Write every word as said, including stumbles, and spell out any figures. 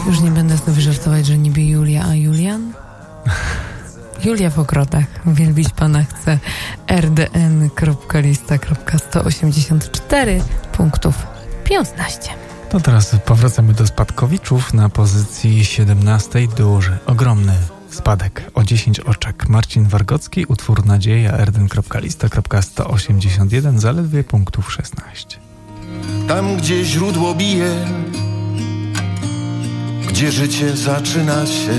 Już nie będę znowu żartować, że niby Julia, a Julian? Julia w ogrodach. Wielbić Pana chce. r d n kropka lista kropka sto osiemdziesiąt cztery punktów piętnaście. To teraz powracamy do spadkowiczów. Na pozycji siedemnastej duży, ogromny spadek o dziesięć oczek. Marcin Wargocki, utwór Nadzieja, r d n kropka lista kropka sto osiemdziesiąt jeden, zaledwie punktów szesnaście. Tam, gdzie źródło bije, gdzie życie zaczyna się